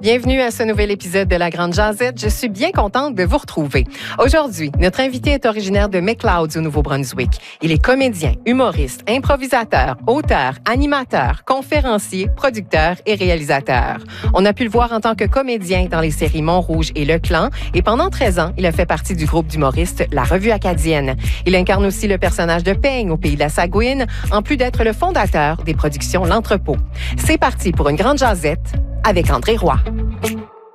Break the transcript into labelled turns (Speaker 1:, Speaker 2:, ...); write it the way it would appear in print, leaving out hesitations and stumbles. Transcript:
Speaker 1: Bienvenue à ce nouvel épisode de La Grande Jazette. Je suis bien contente de vous retrouver. Aujourd'hui, notre invité est originaire de McLeod au Nouveau-Brunswick. Il est comédien, humoriste, improvisateur, auteur, animateur, conférencier, producteur et réalisateur. On a pu le voir en tant que comédien dans les séries Montrouge et Le Clan et pendant 13 ans, il a fait partie du groupe d'humoristes La Revue Acadienne. Il incarne aussi le personnage de Peigne au Pays de la Sagouine, en plus d'être le fondateur des productions L'Entrepôt. C'est parti pour une grande jazette avec André Roy.